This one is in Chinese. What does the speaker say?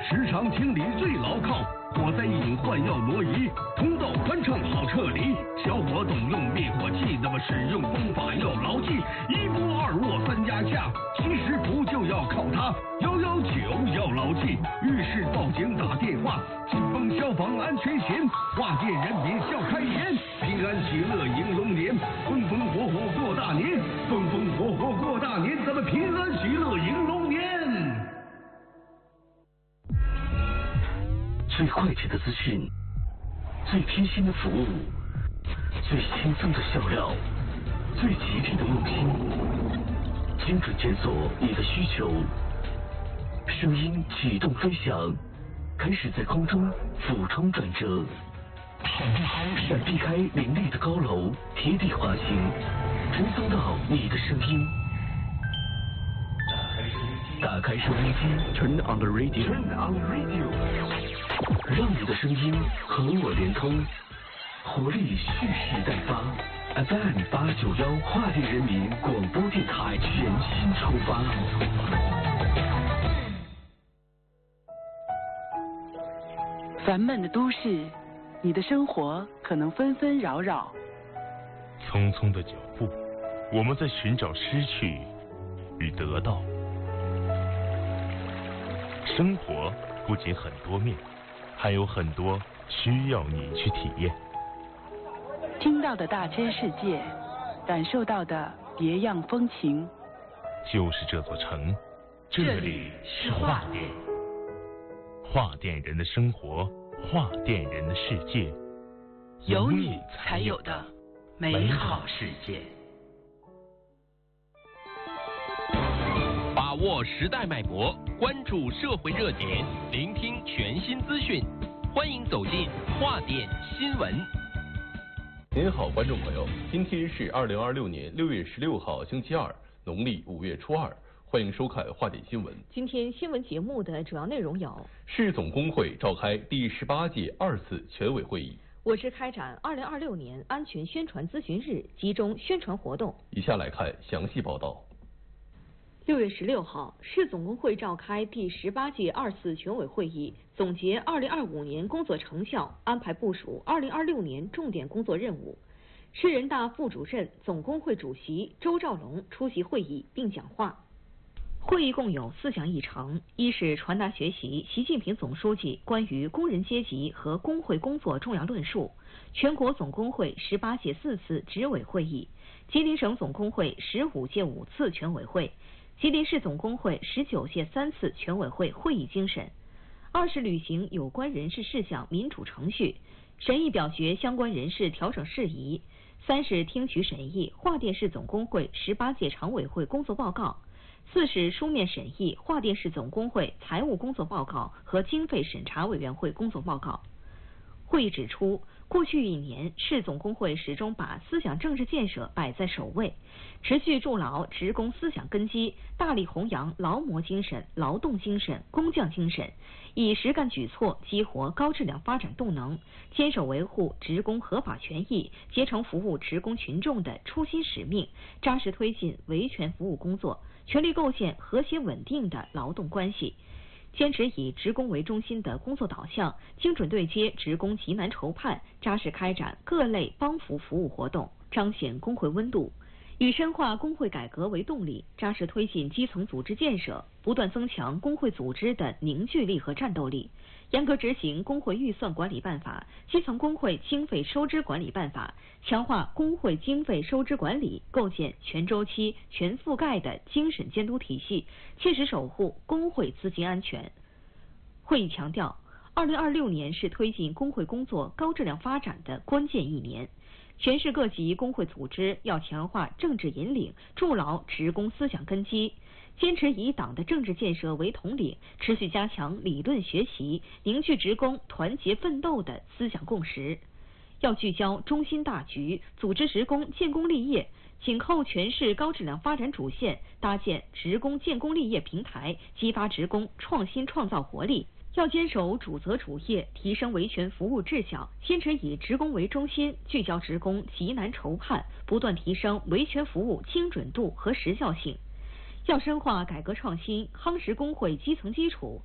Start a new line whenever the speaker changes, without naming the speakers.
时常清理最牢靠，火灾隐换药挪移，通道宽敞好撤离。小伙懂用灭火器，那么使用方法要牢记，一波二握三压架，其实不就要靠它。119要牢记，遇事报警打电话，紧绷消防安全险，化电人民笑开颜，平安喜乐迎龙年，风风火火过大年，风风火火过大年，咱们平安喜乐迎龙年。
最快捷的资讯，最贴心的服务，最轻松的笑料，最吉利的用心，精准检索你的需求，声音启动飞翔，开始在空中俯冲转折，闪避开林立的高楼，贴地滑行，传送到你的声音。打开收音机 ，Turn on the radio， 让你的声音和我连通，活力蓄势待发。FM 891华电人民广播电台全新出发。
烦闷的都市，你的生活可能纷纷扰扰。
匆匆的脚步，我们在寻找失去与得到。生活不仅很多面，还有很多需要你去体验。
听到的大千世界，感受到的别样风情。
就是这座城，这里是华电。华电人的生活，华电人的世界，
有你才有的美好世界。
把握时代脉搏，关注社会热点，聆听全新资讯，欢迎走进华电新闻。
您好，观众朋友，今天是2026年6月16号，星期二，农历5月初2，欢迎收看华电新闻。
今天新闻节目的主要内容有：
市总工会召开第18届2次全委会议；
我市开展2026年安全宣传咨询日集中宣传活动。
以下来看详细报道。
6月16号，市总工会召开第18届2次全委会议，总结2025年工作成效，安排部署2026年重点工作任务。市人大副主任、总工会主席周兆龙出席会议并讲话。会议共有4项议程：一是传达学习习近平总书记关于工人阶级和工会工作重要论述；全国总工会18届4次执委会议；吉林省总工会15届5次全委会；吉林市总工会19届3次全委会会议精神。二是履行有关人事事项民主程序，审议表决相关人事调整事宜。三是听取审议华电市总工会18届常委会工作报告。四是书面审议华电市总工会财务工作报告和经费审查委员会工作报告。会议指出，过去1年，市总工会始终把思想政治建设摆在首位，持续筑牢职工思想根基，大力弘扬劳模精神、劳动精神、工匠精神，以实干举措激活高质量发展动能，坚守维护职工合法权益、竭诚服务职工群众的初心使命，扎实推进维权服务工作，全力构建和谐稳定的劳动关系。坚持以职工为中心的工作导向，精准对接职工急难愁盼，扎实开展各类帮扶服务活动，彰显工会温度。以深化工会改革为动力，扎实推进基层组织建设，不断增强工会组织的凝聚力和战斗力。严格执行工会预算管理办法、基层工会经费收支管理办法，强化工会经费收支管理，构建全周期、全覆盖的精神监督体系，切实守护工会资金安全。会议强调，2026年是推进工会工作高质量发展的关键1年。全市各级工会组织要强化政治引领，筑牢职工思想根基，坚持以党的政治建设为统领，持续加强理论学习，凝聚职工团结奋斗的思想共识。要聚焦中心大局，组织职工建功立业，紧扣全市高质量发展主线，搭建职工建功立业平台，激发职工创新创造活力。要坚守主责主业，提升维权服务质效，坚持以职工为中心，聚焦职工急难愁盼，不断提升维权服务精准度和时效性。要深化改革创新，夯实工会基层基础，